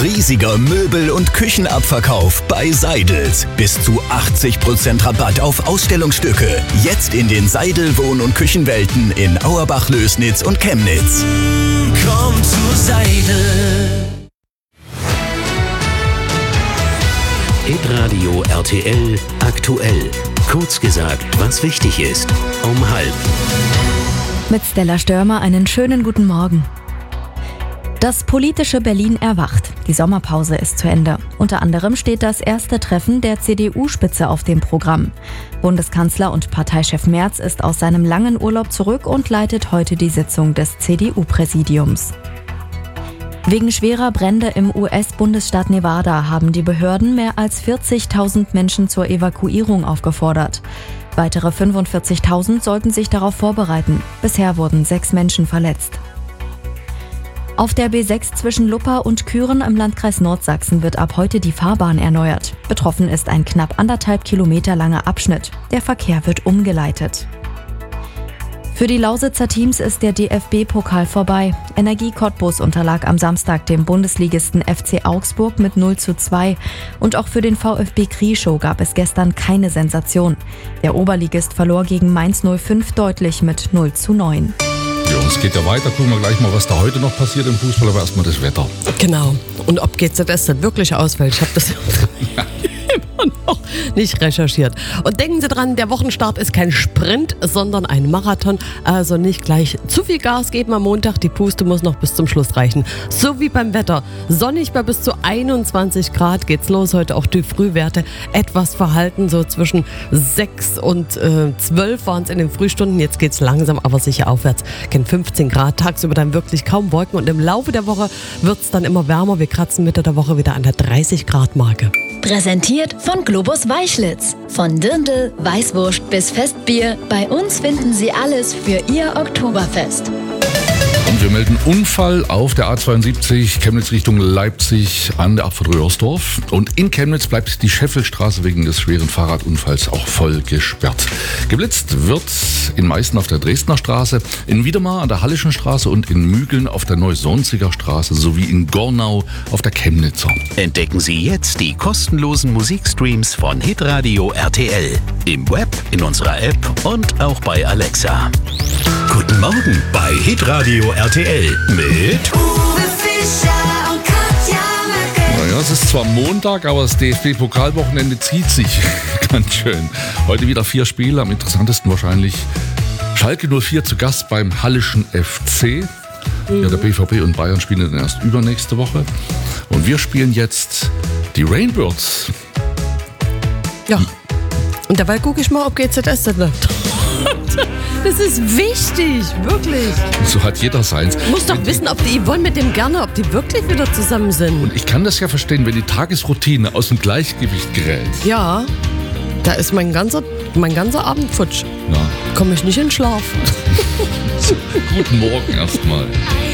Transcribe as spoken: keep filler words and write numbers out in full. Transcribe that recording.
Riesiger Möbel- und Küchenabverkauf bei Seidels. Bis zu achtzig Prozent Rabatt auf Ausstellungsstücke. Jetzt in den Seidel Wohn- und Küchenwelten in Auerbach, Lößnitz und Chemnitz. Komm zu Seidel. Hitradio R T L aktuell. Kurz gesagt, was wichtig ist. Um halb. Mit Stella Störmer einen schönen guten Morgen. Das politische Berlin erwacht. Die Sommerpause ist zu Ende. Unter anderem steht das erste Treffen der C D U-Spitze auf dem Programm. Bundeskanzler und Parteichef Merz ist aus seinem langen Urlaub zurück und leitet heute die Sitzung des C D U-Präsidiums. Wegen schwerer Brände im U S-Bundesstaat Nevada haben die Behörden mehr als vierzigtausend Menschen zur Evakuierung aufgefordert. Weitere fünfundvierzigtausend sollten sich darauf vorbereiten. Bisher wurden sechs Menschen verletzt. Auf der B sechs zwischen Luppa und Kühren im Landkreis Nordsachsen wird ab heute die Fahrbahn erneuert. Betroffen ist ein knapp anderthalb Kilometer langer Abschnitt. Der Verkehr wird umgeleitet. Für die Lausitzer Teams ist der D F B-Pokal vorbei. Energie Cottbus unterlag am Samstag dem Bundesligisten F C Augsburg mit null zu zwei. Und auch für den VfB Krieschow gab es gestern keine Sensation. Der Oberligist verlor gegen Mainz null fünf deutlich mit null zu neun. Ja, es geht ja weiter. Gucken wir gleich mal, was da heute noch passiert im Fußball, aber erstmal das Wetter. Genau. Und ob G Z S dann wirklich ausfällt, ich habe das immer noch nicht recherchiert. Und denken Sie dran, der Wochenstart ist kein Sprint, sondern ein Marathon. Also nicht gleich zu viel Gas geben am Montag. Die Puste muss noch bis zum Schluss reichen. So wie beim Wetter. Sonnig bei bis zu einundzwanzig Grad geht's los. Heute auch die Frühwerte etwas verhalten. So zwischen sechs und äh, zwölf waren es in den Frühstunden. Jetzt geht's langsam, aber sicher aufwärts. Kennen fünfzehn Grad. Tagsüber dann wirklich kaum Wolken. Und im Laufe der Woche wird's dann immer wärmer. Wir kratzen Mitte der Woche wieder an der dreißig Grad Marke. Präsentiert von Globus Weißlitz. Von Dirndl, Weißwurst bis Festbier. Bei uns finden Sie alles für Ihr Oktoberfest. Und wir melden Unfall auf der A zweiundsiebzig, Chemnitz Richtung Leipzig an der Abfahrt Röhrsdorf. Und in Chemnitz bleibt die Scheffelstraße wegen des schweren Fahrradunfalls auch voll gesperrt. Geblitzt wird in Meißen auf der Dresdner Straße, in Wiedemar an der Hallischen Straße und in Mügeln auf der Neusonziger Straße sowie in Gornau auf der Chemnitzer. Entdecken Sie jetzt die kostenlosen Musikstreams von Hitradio R T L. Im Web, in unserer App und auch bei Alexa. Guten Morgen bei Hitradio R T L mit Uwe Fischer und Katja Merkel. Naja, es ist zwar Montag, aber das D F B-Pokalwochenende zieht sich ganz schön. Heute wieder vier Spiele, am interessantesten wahrscheinlich Schalke null vier zu Gast beim Hallischen F C. Mhm. Ja, der B V B und Bayern spielen dann erst übernächste Woche. Und wir spielen jetzt die Rainbirds. Ja. Und dabei gucke ich mal, ob G Z S das läuft. Das ist wichtig, wirklich. So hat jeder seins. Du musst doch wissen, ob die Yvonne mit dem Gerne, ob die wirklich wieder zusammen sind. Und ich kann das ja verstehen, wenn die Tagesroutine aus dem Gleichgewicht gerät. Ja, da ist mein ganzer, mein ganzer Abend futsch. Ja. Komme ich nicht in Schlaf. Guten Morgen erstmal.